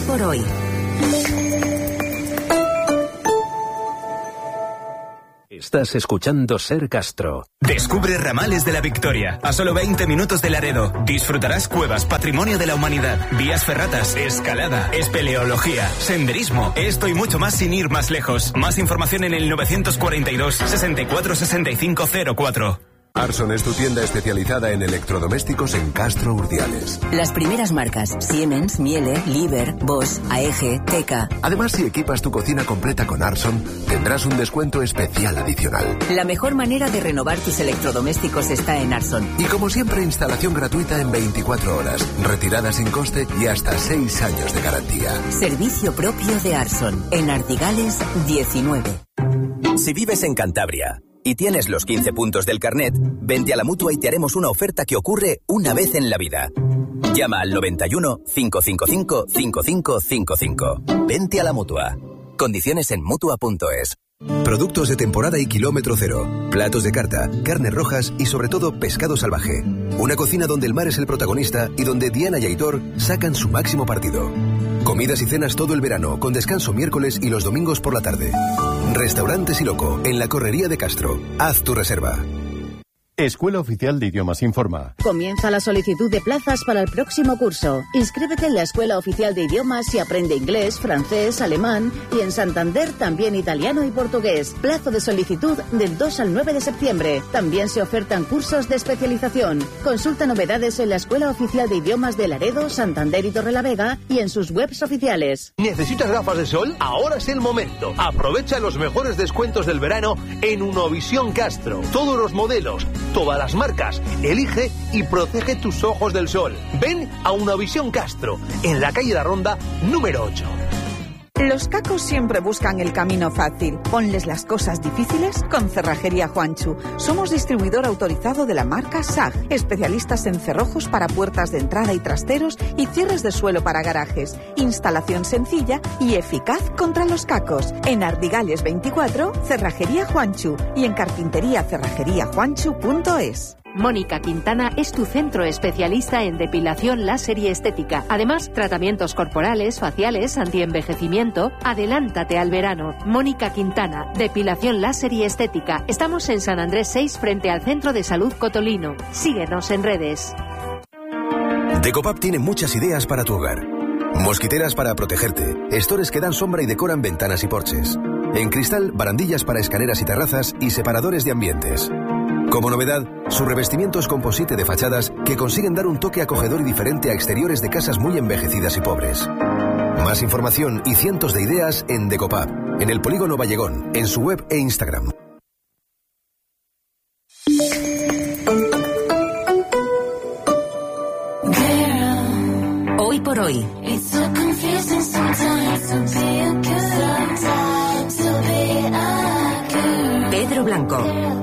por hoy. Estás escuchando Ser Castro. Descubre Ramales de la Victoria, a solo 20 minutos de Laredo. Disfrutarás cuevas, patrimonio de la humanidad, vías ferratas, escalada, espeleología, senderismo. Esto y mucho más sin ir más lejos. Más información en el 942 64 65 04. Arson es tu tienda especializada en electrodomésticos en Castro Urdiales. Las primeras marcas: Siemens, Miele, Liebherr, Bosch, AEG, Teka. Además, si equipas tu cocina completa con Arson, tendrás un descuento especial adicional. La mejor manera de renovar tus electrodomésticos está en Arson. Y como siempre, instalación gratuita en 24 horas, retirada sin coste y hasta 6 años de garantía. Servicio propio de Arson, en Ardigales 19. Si vives en Cantabria y tienes los 15 puntos del carnet, vente a la Mutua y te haremos una oferta que ocurre una vez en la vida. Llama al 91 555 5555. Vente a la Mutua. Condiciones en Mutua.es. Productos de temporada y kilómetro cero, platos de carta, carnes rojas y sobre todo pescado salvaje. Una cocina donde el mar es el protagonista y donde Diana y Aitor sacan su máximo partido. Comidas y cenas todo el verano, con descanso miércoles y los domingos por la tarde. Restaurante Siloco, en la Correría de Castro. Haz tu reserva. Escuela Oficial de Idiomas informa. Comienza la solicitud de plazas para el próximo curso. Inscríbete en la Escuela Oficial de Idiomas y aprende inglés, francés, alemán y en Santander también italiano y portugués. Plazo de solicitud del 2 al 9 de septiembre. También se ofertan cursos de especialización. Consulta novedades en la Escuela Oficial de Idiomas de Laredo, Santander y Torrelavega y en sus webs oficiales. ¿Necesitas gafas de sol? Ahora es el momento. Aprovecha los mejores descuentos del verano en Unovisión Castro. Todos los modelos, todas las marcas. Elige y protege tus ojos del sol. Ven a Unovisión Castro, en la calle La Ronda, número 8. Los cacos siempre buscan el camino fácil. Ponles las cosas difíciles con Cerrajería Juanchu. Somos distribuidor autorizado de la marca SAG, especialistas en cerrojos para puertas de entrada y trasteros y cierres de suelo para garajes. Instalación sencilla y eficaz contra los cacos. En Ardigales 24, Cerrajería Juanchu y en carpintería cerrajeriajuanchu.es. Mónica Quintana es tu centro especialista en depilación láser y estética. Además, tratamientos corporales, faciales, antienvejecimiento. Adélántate al verano. Mónica Quintana, depilación láser y estética. Estamos en San Andrés 6 frente al Centro de Salud Cotolino. Síguenos en redes. Decopap tiene muchas ideas para tu hogar. Mosquiteras para protegerte, estores que dan sombra y decoran ventanas y porches. En cristal, barandillas para escaleras y terrazas y separadores de ambientes. Como novedad, sus revestimientos composite de fachadas que consiguen dar un toque acogedor y diferente a exteriores de casas muy envejecidas y pobres. Más información y cientos de ideas en Decopap, en el Polígono Vallegón, en su web e Instagram. Hoy por hoy. Pedro Blanco.